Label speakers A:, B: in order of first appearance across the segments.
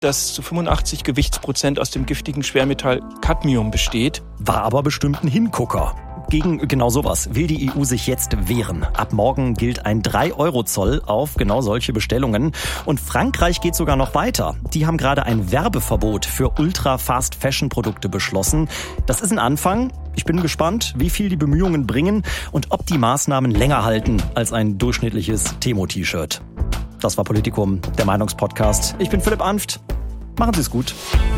A: das zu 85 Gewichtsprozent aus dem giftigen Schwermetall Cadmium besteht.
B: War aber bestimmt ein Hingucker. Gegen genau sowas will die EU sich jetzt wehren. Ab morgen gilt ein 3-Euro-Zoll auf genau solche Bestellungen. Und Frankreich geht sogar noch weiter. Die haben gerade ein Werbeverbot für Ultra-Fast-Fashion-Produkte beschlossen. Das ist ein Anfang. Ich bin gespannt, wie viel die Bemühungen bringen und ob die Maßnahmen länger halten als ein durchschnittliches Temo-T-Shirt. Das war Politikum, der Meinungspodcast. Ich bin Philipp Anft. Machen Sie es gut.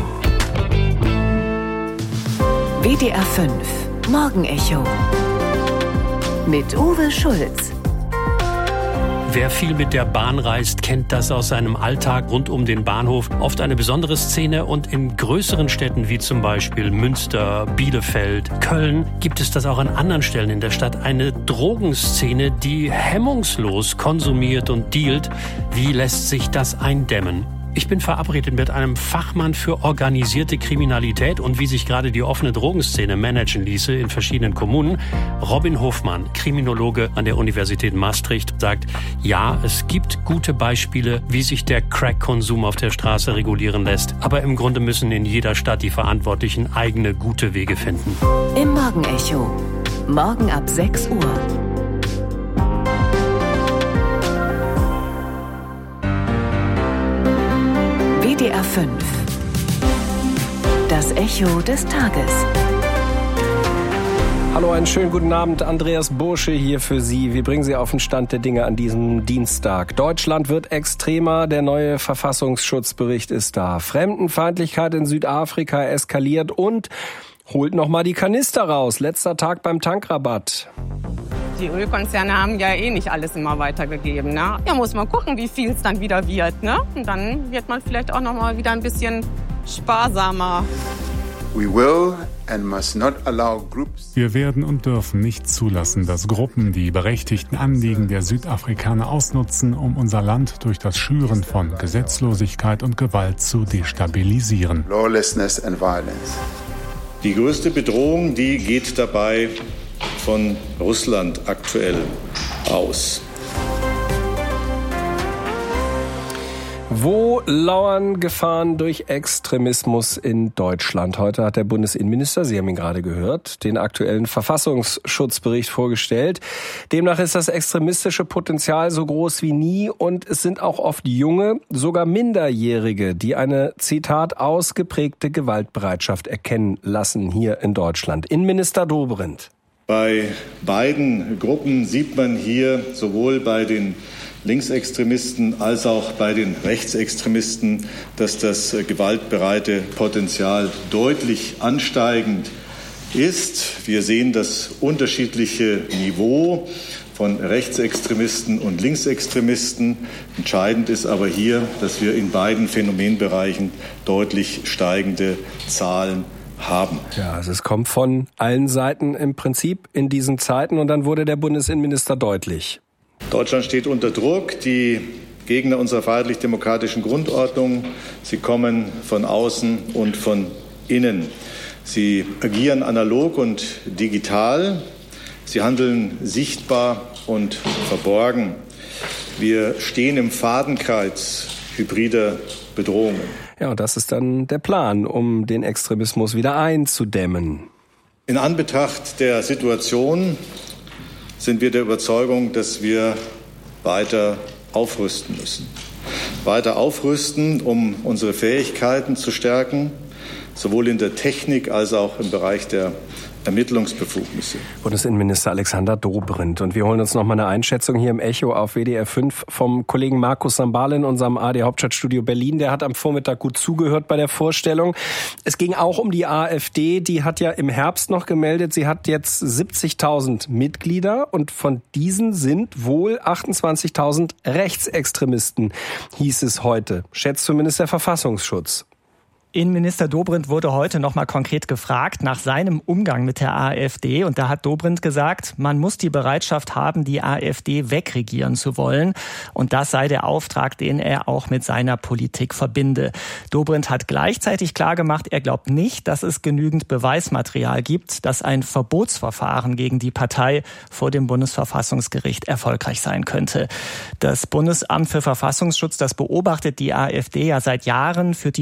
C: WDR 5 Morgenecho mit Uwe Schulz.
D: Wer viel mit der Bahn reist, kennt das aus seinem Alltag rund um den Bahnhof. Oft eine besondere Szene, und in größeren Städten wie zum Beispiel Münster, Bielefeld, Köln gibt es das auch an anderen Stellen in der Stadt. Eine Drogenszene, die hemmungslos konsumiert und dealt. Wie lässt sich das eindämmen? Ich bin verabredet mit einem Fachmann für organisierte Kriminalität und wie sich gerade die offene Drogenszene managen ließe in verschiedenen Kommunen. Robin Hofmann, Kriminologe an der Universität Maastricht, sagt, ja, es gibt gute Beispiele, wie sich der Crack-Konsum auf der Straße regulieren lässt. Aber im Grunde müssen in jeder Stadt die Verantwortlichen eigene gute Wege finden.
C: Im Morgenecho. Morgen ab 6 Uhr. WDR 5. Das Echo des Tages.
E: Hallo, einen schönen guten Abend. Andreas Bursche hier für Sie. Wir bringen Sie auf den Stand der Dinge an diesem Dienstag. Deutschland wird extremer. Der neue Verfassungsschutzbericht ist da. Fremdenfeindlichkeit in Südafrika eskaliert und holt noch mal die Kanister raus. Letzter Tag beim Tankrabatt.
F: Die Ölkonzerne haben ja nicht alles immer weitergegeben. Ne? Ja, muss man gucken, wie viel es dann wieder wird. Ne? Und dann wird man vielleicht auch noch mal wieder ein bisschen sparsamer.
G: Wir
H: werden und dürfen nicht zulassen, dass Gruppen die berechtigten Anliegen der Südafrikaner ausnutzen, um unser Land durch das Schüren von Gesetzlosigkeit und Gewalt zu destabilisieren.
I: Die größte Bedrohung, die geht dabei von Russland aktuell aus.
E: Wo lauern Gefahren durch Extremismus in Deutschland? Heute hat der Bundesinnenminister, Sie haben ihn gerade gehört, den aktuellen Verfassungsschutzbericht vorgestellt. Demnach ist das extremistische Potenzial so groß wie nie und es sind auch oft junge, sogar Minderjährige, die eine, Zitat, ausgeprägte Gewaltbereitschaft erkennen lassen hier in Deutschland. Innenminister Dobrindt.
I: Bei beiden Gruppen sieht man hier sowohl bei den Linksextremisten als auch bei den Rechtsextremisten, dass das gewaltbereite Potenzial deutlich ansteigend ist. Wir sehen das unterschiedliche Niveau von Rechtsextremisten und Linksextremisten. Entscheidend ist aber hier, dass wir in beiden Phänomenbereichen deutlich steigende Zahlen haben.
E: Ja, also es kommt von allen Seiten im Prinzip in diesen Zeiten und dann wurde der Bundesinnenminister deutlich.
I: Deutschland steht unter Druck. Die Gegner unserer freiheitlich-demokratischen Grundordnung, sie kommen von außen und von innen. Sie agieren analog und digital. Sie handeln sichtbar und verborgen. Wir stehen im Fadenkreuz hybrider Bedrohungen.
E: Ja, und das ist dann der Plan, um den Extremismus wieder einzudämmen.
I: In Anbetracht der Situation sind wir der Überzeugung, dass wir weiter aufrüsten müssen. Weiter aufrüsten, um unsere Fähigkeiten zu stärken, sowohl in der Technik als auch im Bereich der Ermittlungsbefugnisse.
E: Bundesinnenminister Alexander Dobrindt. Und wir holen uns noch mal eine Einschätzung hier im Echo auf WDR 5 vom Kollegen Markus Sambale in unserem ARD-Hauptstadtstudio Berlin. Der hat am Vormittag gut zugehört bei der Vorstellung. Es ging auch um die AfD. Die hat ja im Herbst noch gemeldet, sie hat jetzt 70.000 Mitglieder und von diesen sind wohl 28.000 Rechtsextremisten, hieß es heute. Schätzt zumindest der Verfassungsschutz.
J: Innenminister Dobrindt wurde heute noch mal konkret gefragt nach seinem Umgang mit der AfD. Und da hat Dobrindt gesagt, man muss die Bereitschaft haben, die AfD wegregieren zu wollen. Und das sei der Auftrag, den er auch mit seiner Politik verbinde. Dobrindt hat gleichzeitig klargemacht, er glaubt nicht, dass es genügend Beweismaterial gibt, dass ein Verbotsverfahren gegen die Partei vor dem Bundesverfassungsgericht erfolgreich sein könnte. Das Bundesamt für Verfassungsschutz, das beobachtet die AfD ja seit Jahren, führt die